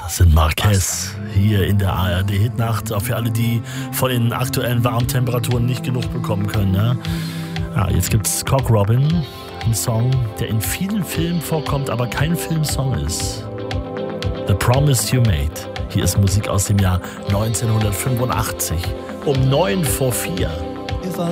Das sind Marquez hier in der ARD-Hitnacht. Auch für alle, die von den aktuellen warmen Temperaturen nicht genug bekommen können. Ja? Ja, jetzt gibt's Cock Robin, ein Song, der in vielen Filmen vorkommt, aber kein Filmsong ist. The Promise You Made. Hier ist Musik aus dem Jahr 1985. Um 3:45.